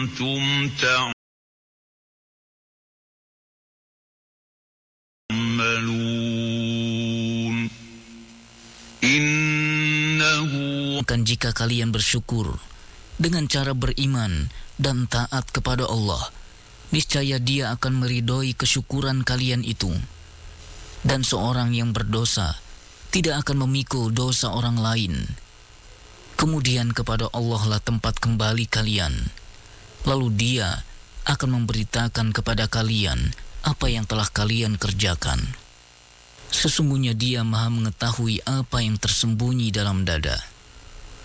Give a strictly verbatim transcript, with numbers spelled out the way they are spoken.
كنتم تعملون إنه Kan jika kalian bersyukur dengan cara beriman dan taat kepada Allah, niscaya Dia akan meridhoi kesyukuran kalian itu. Dan seorang yang berdosa tidak akan memikul dosa orang lain. Kemudian kepada Allah lah tempat kembali kalian. Lalu Dia akan memberitakan kepada kalian apa yang telah kalian kerjakan. Sesungguhnya Dia Maha mengetahui apa yang tersembunyi dalam dada.